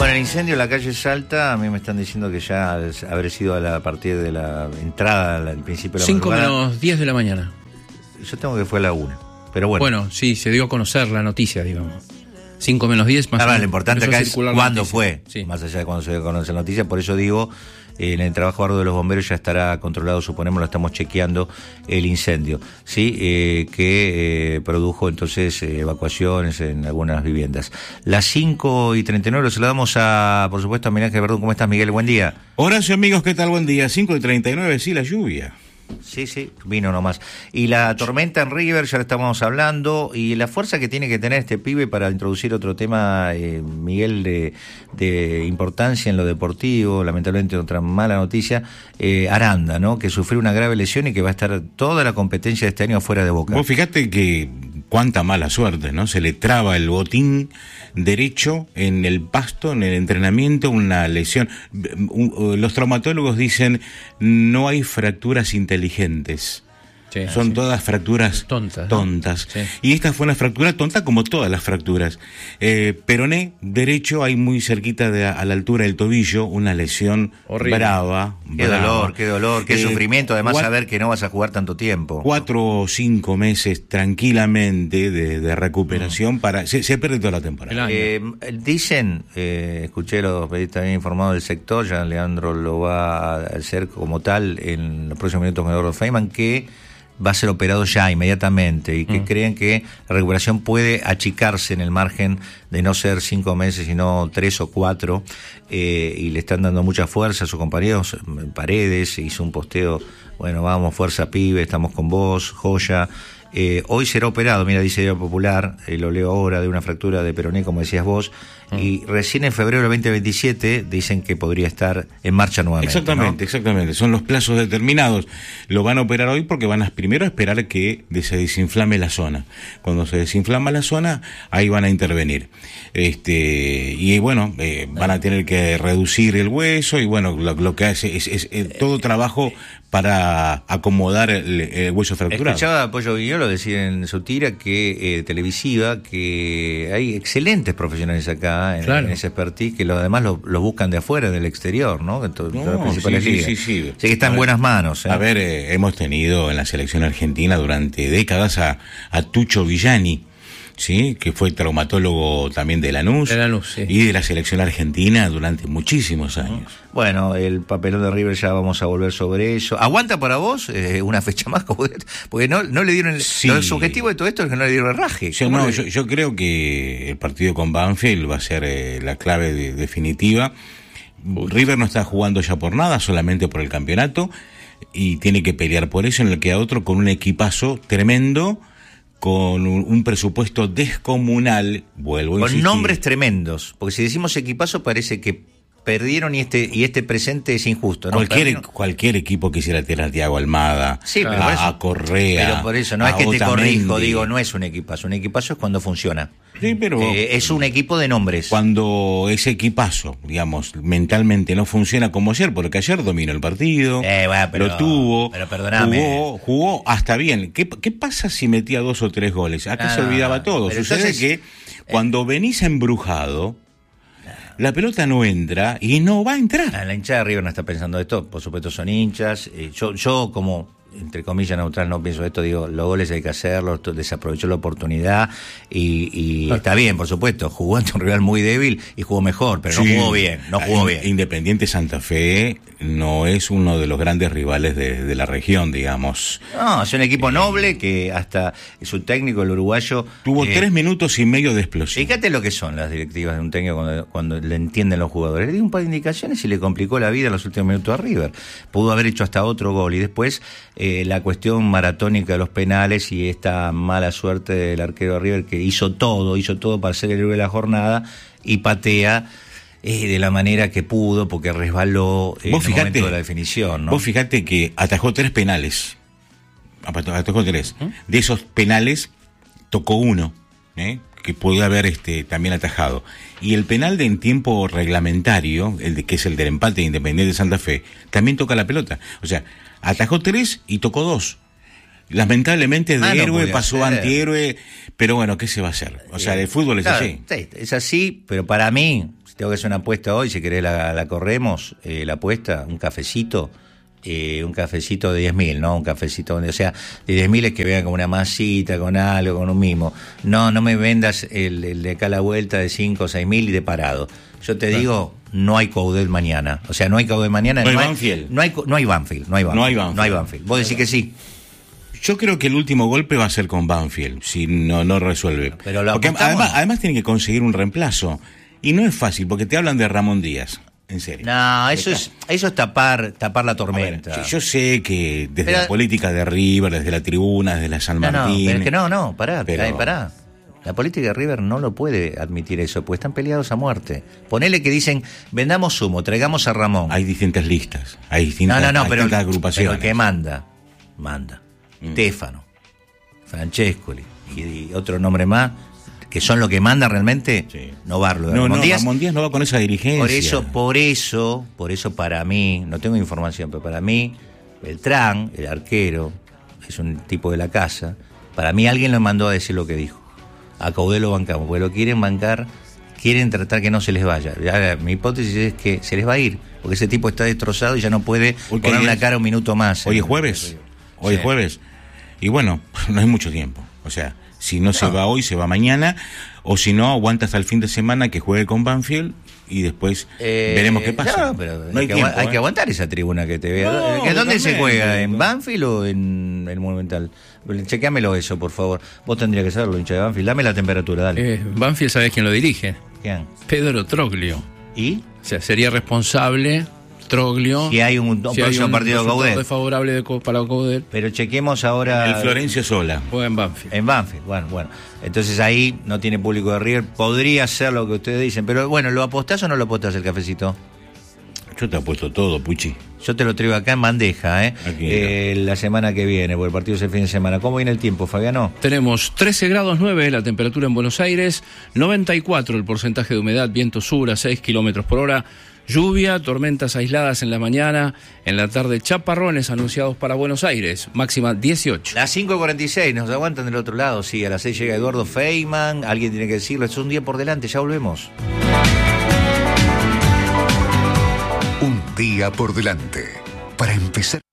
Bueno, el incendio en la calle Salta, a mí me están diciendo que ya habrá sido a partir de la entrada al principio de la 5 madrugada. menos 10 de la mañana. Yo tengo que fue a la 1, pero bueno. Bueno, sí, se dio a conocer la noticia, digamos. 5 menos 10 más. Lo importante acá es cuándo fue, sí. Más allá de cuándo se dio a conocer la noticia. Por eso digo, en el trabajo arduo de los bomberos ya estará controlado, suponemos, lo estamos chequeando, el incendio, ¿sí? Que produjo entonces evacuaciones en algunas viviendas. Las 5:39 lo saludamos por supuesto, a Miguel Verdún. ¿Cómo estás, Miguel? Buen día. Horacio, amigos, ¿qué tal? Buen día. 5:39, sí, la lluvia. Sí, vino nomás. Y la tormenta en River, ya lo estábamos hablando, y la fuerza que tiene que tener este pibe para introducir otro tema, Miguel, de importancia en lo deportivo, lamentablemente otra mala noticia, Aranda, ¿no? Que sufrió una grave lesión y que va a estar toda la competencia de este año fuera de Boca. Vos fijate que cuánta mala suerte, ¿no? Se le traba el botín derecho en el pasto, en el entrenamiento, una lesión. Los traumatólogos dicen no hay fracturas inteligentes. Sí, son sí. todas fracturas tontas. Sí. Y esta fue una fractura tonta como todas las fracturas. Peroné derecho, ahí muy cerquita a la altura del tobillo, una lesión horrible. brava. Qué dolor, qué sufrimiento, además saber que no vas a jugar tanto tiempo. 4 o 5 meses tranquilamente de recuperación para se pierde toda la temporada. Dicen, escuché los periodistas bien informados del sector, ya Leandro lo va a hacer como tal en los próximos minutos con Eduardo Feynman, que va a ser operado ya inmediatamente y que creen que la recuperación puede achicarse en el margen de no ser 5 meses sino 3 o 4, y le están dando mucha fuerza a sus compañeros. Paredes hizo un posteo, bueno, vamos, fuerza pibe, estamos con vos, joya. Hoy será operado, mira, dice Diario Popular, lo leo ahora, de una fractura de peroné, como decías vos, y recién en febrero del 2027 dicen que podría estar en marcha nuevamente. Exactamente, son los plazos determinados. Lo van a operar hoy porque van a primero esperar que se desinflame la zona. Cuando se desinflama la zona, ahí van a intervenir. Y bueno, van a tener que reducir el hueso y bueno, lo que hace es todo trabajo para acomodar el hueso fracturado. Escuchaba a Pollo Viñolo decir en su tira televisiva que hay excelentes profesionales acá en ese expertise, que además lo buscan de afuera, del exterior, ¿no? En todas las principales ligas. Sí. Así que está en buenas manos. A ver, hemos tenido en la selección argentina durante décadas a Tucho Villani, ¿sí? Que fue traumatólogo también de Lanús, sí. Y de la selección argentina durante muchísimos años. Bueno, el papelón de River ya vamos a volver sobre eso. ¿Aguanta para vos una fecha más? Porque no le dieron... Lo subjetivo de todo esto es que no le dieron el raje. Yo creo que el partido con Banfield va a ser la clave definitiva. River no está jugando ya por nada, solamente por el campeonato, y tiene que pelear por eso. En el que a otro con un equipazo tremendo, con un presupuesto descomunal, vuelvo a insistir. Con nombres tremendos, porque si decimos equipazo parece que perdieron y este presente es injusto, ¿no? Cualquier equipo quisiera tener a Thiago Almada, sí, a Correa. Pero por eso, no es que te corrijo, digo, no es un equipazo. Un equipazo es cuando funciona. Sí, pero es un equipo de nombres. Cuando ese equipazo, digamos, mentalmente no funciona como ayer, porque ayer dominó el partido, lo tuvo, pero perdóname. Jugó hasta bien. ¿Qué pasa si metía 2 o 3 goles? Acá se olvidaba todo. Sucede que cuando venís embrujado, la pelota no entra y no va a entrar. La hinchada de River no está pensando esto, por supuesto son hinchas. Yo como, entre comillas, neutral, no pienso esto, digo, los goles hay que hacerlos, desaprovechó la oportunidad y está bien, por supuesto, jugó ante un rival muy débil y jugó mejor, pero no jugó bien. Independiente Santa Fe no es uno de los grandes rivales de la región, digamos. No, es un equipo noble que hasta su técnico, el uruguayo... Tuvo 3 minutos y medio de explosión. Fíjate lo que son las directivas de un técnico cuando le entienden los jugadores. Le dio un par de indicaciones y le complicó la vida en los últimos minutos a River. Pudo haber hecho hasta otro gol y después la cuestión maratónica de los penales y esta mala suerte del arquero de River que hizo todo para ser el héroe de la jornada y patea de la manera que pudo porque resbaló en el momento de la definición, ¿no? Vos fijate que atajó 3 penales. Atajó 3. De esos penales tocó uno, que podía haber también atajado. Y el penal en tiempo reglamentario, que es el del empate de Independiente de Santa Fe, también toca la pelota. O sea, atajó 3 y tocó 2. Lamentablemente de no héroe podía pasó ser. a antihéroe, pero bueno, ¿qué se va a hacer? O sea, el fútbol es Claro, así. sí, es así, pero para mí, si tengo que hacer una apuesta hoy, si querés la corremos, la apuesta, un cafecito de 10.000, ¿no? Un cafecito, o sea, de 10.000 es que vean con una masita, con algo, con un mimo. No me vendas el de acá a la vuelta de 5 o 6.000 y de parado. Yo te digo, no hay Coudet mañana. O sea, no hay Coudet mañana. No hay Banfield. No hay Banfield. No hay Banfield. Vos decís que sí. Yo creo que el último golpe va a ser con Banfield, si no resuelve. Pero lo porque apostamos. además tiene que conseguir un reemplazo. Y no es fácil, porque te hablan de Ramón Díaz. En serio. No, eso es tapar la tormenta. A ver, yo sé que desde Pero, la política de River, desde la tribuna, desde la San Martín... pero es que pará. Pero- La política de River no lo puede admitir eso, porque están peleados a muerte. Ponele que dicen, vendamos humo, traigamos a Ramón. Hay distintas listas, hay distintas, pero agrupaciones. el que manda. Stefano, Francescoli y otro nombre más, que son los que manda realmente, Sí. no va lo de No, Ramón Díaz. Ramón Díaz no va con esa dirigencia. Por eso para mí, no tengo información, pero para mí, Beltrán, el arquero, es un tipo de la casa, para mí alguien lo mandó a decir lo que dijo. A Coudet lo bancamos, porque lo quieren bancar, quieren tratar que no se les vaya. Ya, mi hipótesis es que se les va a ir, porque ese tipo está destrozado y ya no puede Hoy poner que una es- cara un minuto más. Hoy es jueves. Hoy es Sí. jueves. Y bueno, no hay mucho tiempo. O sea, si no se va hoy, se va mañana. O si no, aguanta hasta el fin de semana que juegue con Banfield y después veremos qué pasa. No, pero No hay tiempo, hay que aguantar esa tribuna que te vea. No, ¿Dónde se totalmente. juega? ¿En Banfield o en el Monumental? Chequeamelo eso, por favor. Vos tendrías que saberlo, hincha de Banfield. Dame la temperatura, dale. Banfield, ¿sabés quién lo dirige? ¿Quién? Pedro Troglio. ¿Y? O sea, sería responsable Troglio. Si hay un si hay próximo un partido resultado Coudet. desfavorable para Coudet, Pero chequemos ahora. El Florencio Sola. juega en Banfield. En Banfield, bueno. Entonces ahí no tiene público de River. Podría ser lo que ustedes dicen. Pero bueno, ¿lo apostás o no lo apostás el cafecito? Yo te apuesto todo, Puchi. Yo te lo traigo acá en bandeja, Aquí, la semana que viene, porque el partido es el fin de semana. ¿Cómo viene el tiempo, Fabiano? Tenemos 13 grados 9 la temperatura en Buenos Aires, 94 el porcentaje de humedad, viento sur a 6 kilómetros por hora, lluvia, tormentas aisladas en la mañana, en la tarde chaparrones anunciados para Buenos Aires, máxima 18. Las 5:46, nos aguantan del otro lado, sí, a las 6 llega Eduardo Feynman, alguien tiene que decirlo, es un día por delante, ya volvemos. Un día por delante para empezar.